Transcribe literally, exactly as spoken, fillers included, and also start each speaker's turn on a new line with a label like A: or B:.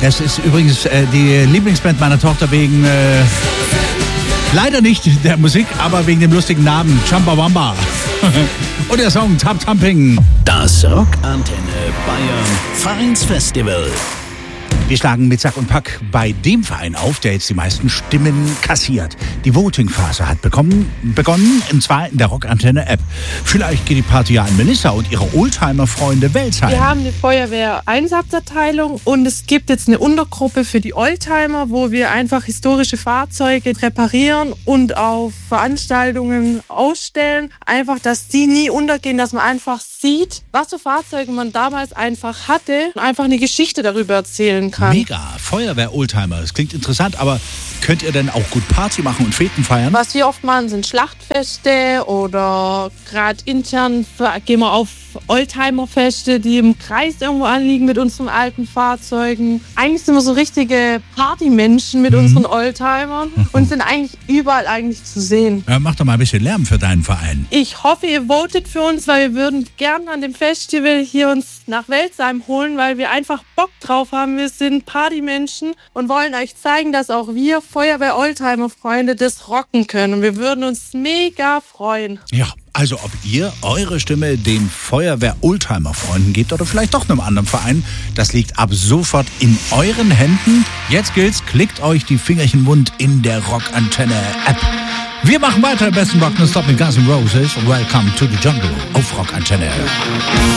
A: Es ist übrigens äh, die Lieblingsband meiner Tochter wegen, äh, leider nicht der Musik, aber wegen dem lustigen Namen Chumbawamba. Und der Song Tap Tamping.
B: Das Rockantenne Bayern Vereinsfestival.
A: Wir schlagen mit Sack und Pack bei dem Verein auf, der jetzt die meisten Stimmen kassiert. Die Voting-Phase hat bekommen, begonnen, und zwar in der Rockantenne-App. Vielleicht geht die Party ja an Melissa und ihre Oldtimer-Freunde Welzheim.
C: Wir haben eine Feuerwehr-Einsatzabteilung und es gibt jetzt eine Untergruppe für die Oldtimer, wo wir einfach historische Fahrzeuge reparieren und auf Veranstaltungen ausstellen. Einfach, dass die nie untergehen, dass man einfach sieht, was für Fahrzeuge man damals einfach hatte und einfach eine Geschichte darüber erzählen kann.
A: Mega, Feuerwehr-Oldtimer. Das klingt interessant, aber könnt ihr denn auch gut Party machen und Feten feiern?
C: Was wir oft machen, sind Schlachtfeste oder gerade intern gehen wir auf Oldtimer-Feste, die im Kreis irgendwo anliegen mit unseren alten Fahrzeugen. Eigentlich sind wir so richtige Partymenschen mit mhm. unseren Oldtimern und sind eigentlich überall eigentlich zu sehen.
A: Ja, mach doch mal ein bisschen Lärm für deinen Verein.
C: Ich hoffe, ihr votet für uns, weil wir würden gerne an dem Festival hier uns nach Welzheim holen, weil wir einfach Bock drauf haben. Wir sind Partymenschen und wollen euch zeigen, dass auch wir Feuerwehr-Oldtimer-Freunde das rocken können. Und wir würden uns mega freuen.
A: Ja. Also ob ihr eure Stimme den Feuerwehr-Oldtimer-Freunden gebt oder vielleicht doch einem anderen Verein, das liegt ab sofort in euren Händen. Jetzt gilt's, klickt euch die Fingerchen wund in der Rockantenne-App. Wir machen weiter im besten Rock Non Stop mit Guns N' Roses. Welcome to the Jungle auf Rockantenne.